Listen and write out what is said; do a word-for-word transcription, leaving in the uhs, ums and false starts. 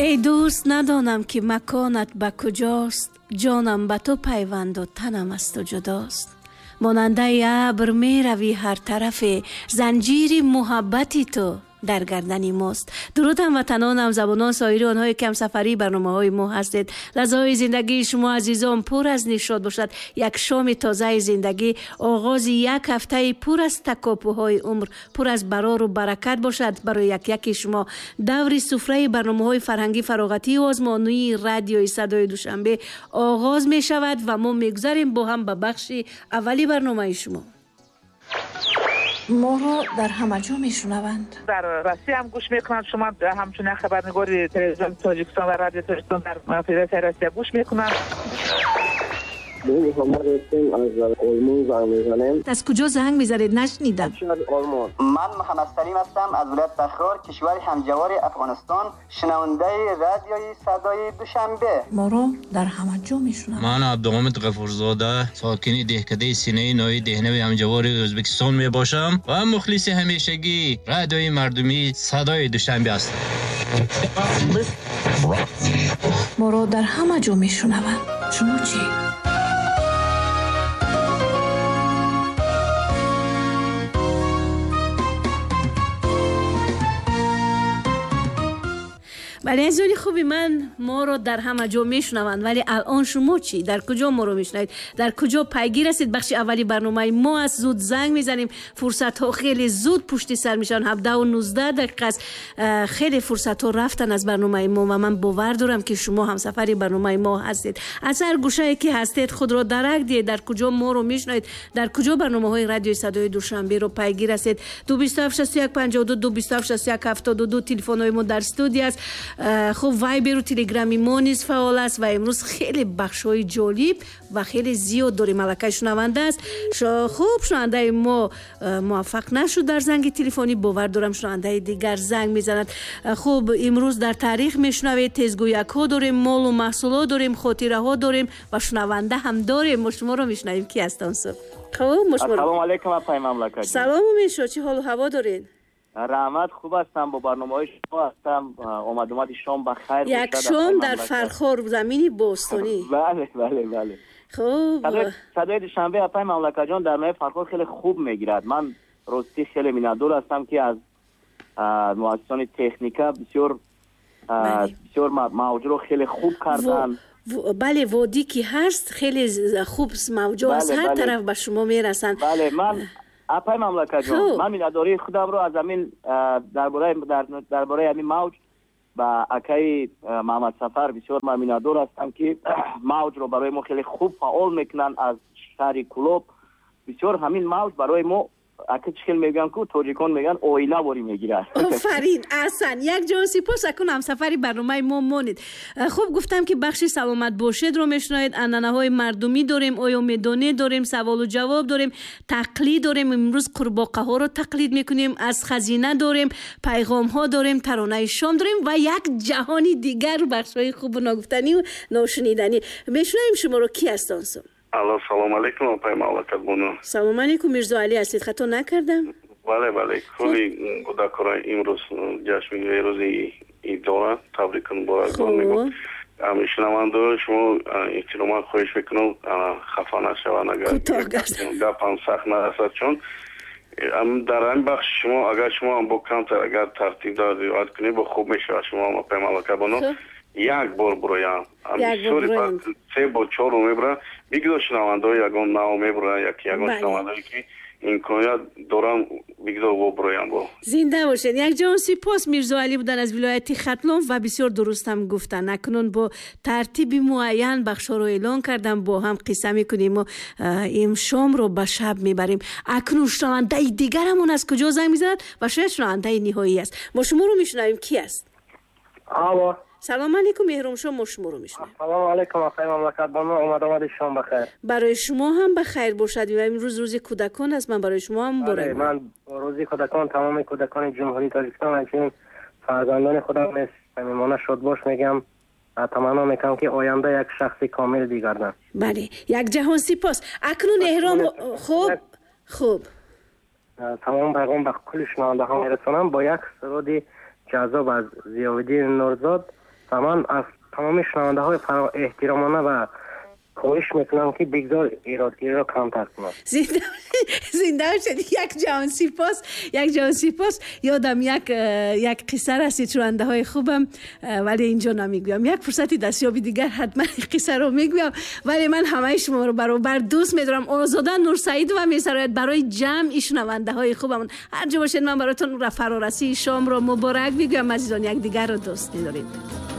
ای دوست ندانم که مکانت به کجاست، جانم به تو پیوند و تنم از تو جداست. ماننده ابر می روی هر طرف، زنجیر محبتی تو در گردنی ماست. درود هموطنانم، زبانان سایر آنهای کم سفری برنامه های ما هستید. لحظه‌های زندگی شما عزیزان پر از نشاط باشد. یک شام تازه زندگی، آغاز یک هفته پر از تکاپوهای عمر، پر از برار و برکت باشد برای یک یک شما. دور سفره برنامه های فرهنگی فراغتی و آزمانی رادیوی صدای دوشنبه آغاز می شود و ما میگذاریم با هم به بخش اولی برنامه شما. ما رو در همه جا میشنوند. در روسیه هم گوش میکنند. شما همچون خبرنگار تلویزیون تاجیکستان و رادیو تاجیکستان در فدراسیون روسیه گوش میکنند. محمد حسین از آلمان زنگ میزنم. از کجا زنگ میزنید؟ نشنیدم. آلمان. من محمد سلیم هستم از ولایت تخار، کشور همجوار افغانستان، شنونده رادیوی صدای دوشنبه. ما رو در همه جا میشنوند. من عبدالحمید غفورزاده، ساکن دهکده سینه نوی دهنوی همجوار ازبکستان میباشم و مخلص همیشگی رادیوی مردمی صدای دوشنبه هستم. ما رو در همه جا میشنوند. شما چی؟ ولی عزیزان خوبی من، ما رو در همه جا میشنوند، ولی الان شما چی؟ در کجا ما رو میشنوید؟ در کجا پیگیر هستید؟ بخش اولی برنامه ما از زود زنگ میزنیم. فرصت ها خیلی زود پشت سر میشن. هفده و نوزده دقیقه است. خیلی فرصت ها رفتن از برنامه ما و من باور دارم که شما هم سفری برنامه ما هستید. از هر گوشه که هستید خود را درک دید. در کجا ما رو میشنوید؟ در کجا برنامه های رادیو صدای دوشنبه رو پیگیر هستید؟ دو بیست و هفت شصت و یک پنجاه و دو دو بیست و هفت شصت و یک هفتاد و دو تلفن های ما در استودیو است. خب وایبر و تلگرامی ما نیز فعال است و امروز خیلی بخش‌های جالب و خیلی زیاد داریم. ملکه شنونده است. خوب شنونده ما موفق نشد در زنگ تلفنی، باور دارم شنونده دیگر زنگ میزند. خب امروز در تاریخ میشنوید، تزگویک ها داریم، مال و محصولات داریم، خاطره ها داریم و شنونده هم داریم. ما شما رو میشنویم. کی هستن صبح؟ خب سلام علیکم اپای مملکت. سلام میشو، چه حال و هوا دارین؟ رحمت خوب هستم، با برنامه های شما هستم. آمد اومد شام بخیر. یک شام در فرخار زمینی بوستانی. بله بله بله. خوب. صدای دوشنبه اپای مملکت جان در نوع فرخار خیلی خوب میگیرد. من راستی خیلی میندور هستم که از مؤسسان تکنیکا بسیار بسیار موج رو خیلی خوب کردن. بله وادی که هست خیلی خوب موج از هر طرف به شما میرسن. بله من اپای مملکت جان، من مینداری خودم رو از همین درباره درباره همین موج با اکای محمد سفر بسیار من میندار هستم که موج رو برای ما خیلی خوب فعال میکنن. از شهر کلوب بسیار همین موج برای ما اگه چخیل میگن که تاجیکان میگن آینه باری میگیره. آفرین احسن. یک جان سپاس کنم سفری برنامه ما مونید. خوب گفتم که بخش سلامت باشید رو میشنوید. انانه های مردمی داریم، آیا میدانی داریم، سوال و جواب داریم، تقلید داریم. امروز قورباغه ها رو تقلید میکنیم. از خزینه داریم، پیغام ها داریم، ترانه شام داریم و یک جهانی دیگر بخش های خوب و نگفتنی و ناشنیدنی. میشنویم. شما رو کی هستن؟ الو سلام علیکم اپای مملکت بونو. سلام علیکم میرزا علی هستید. خطا نکردم؟ بله بله. کلی کودکان امروز جشن روزی عید دارن. تبریک مبارک میگم. شنونده شما احترام خواهش میکنم خفه نشوند اگر گپم سخت نرسد، چون در این بخش شما اگر شما هم با کمتر اگر ترتیب دار رعایت کنید با خوب میشه. شما اپای مملکت بونو یک بار برایم امیسوری پس سه با چهار میبرن بگیدو شنونده های یکان نو میبرن یکی یکان شنونده که امکانیت دارم بگیدو و برایم با زنده باشید. یک جان سپاس. میرزا علی بودن از ولایت ختلون و بسیار درست هم گفتن. اکنون با ترتیب معین بخشا رو اعلان کردم، با هم قصه میکنیم و این شام رو به شب میبریم. اکنون شنونده دیگرمون از کجا زنگ میزند و شاید شنونده نهایی است. ما شما رو میشنویم. کی است؟ آوا سلام علیکم مهرم شما شما رو میشنویم. سلام علیکم اپای مملکت بانو. اومد اومد شام بخیر. برای شما هم بخیر باشد. و امروز روز کودکان است. من برای شما هم برای من روز کودکان تمام کودکان جمهوری تاجیکستان همچنین فرزندان خودم نیست صمیمانه شادباش میگم. تمنا میکنم که آینده یک شخص کامل بگردن. بله یک جهان سپاس. اکنون احرام خوب خوب تمام پیغام به کل شنونده ها میرسونم با یک سرود جذاب از ضیاءالدین نورزاد و من از تمام شنونده های فرا احترامانه و خواهش میکنم که بگذار ایرادگیری را کمتر کنند. زنده زنده باشید. یک جان سپاس، یک جان سپاس. یادم یک یک قصه رسید شنونده های خوبم، ولی اینجا نمیگویم. یک فرصتی دستیابی دیگر حتما قصه رو میگویم، ولی من همه شما رو برابر دوست میدارم. آزاده نورسعید و میسرایت برای جمع شنونده های خوبم هر جا باشید من براتون فرارسی شام رو مبارک میگویم. عزیزان یک دیگر رو دوست می‌دارید.